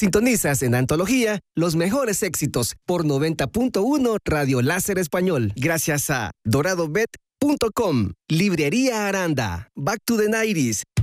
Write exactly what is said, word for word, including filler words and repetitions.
Sintonizas en Antología los mejores éxitos por noventa punto uno Radio Láser Español. Gracias a dorado bet punto com, Librería Aranda, Back to the nineties,